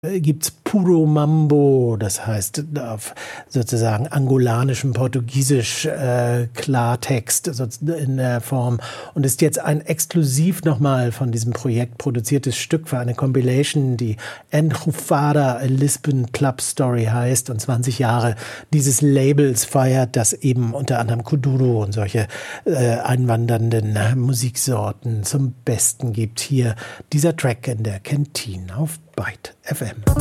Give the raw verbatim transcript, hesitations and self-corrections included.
gibt's Puro Mambo, das heißt auf sozusagen angolanischem Portugiesisch äh, Klartext in der Form und ist jetzt ein exklusiv nochmal von diesem Projekt produziertes Stück für eine Compilation, die Enjufada a Lisbon Club Story heißt und zwanzig Jahre dieses Labels feiert, das eben unter anderem Kuduro und solche äh, einwandernden Musiksorten zum Besten gibt. Hier dieser Track in der Kentine auf Byte F M.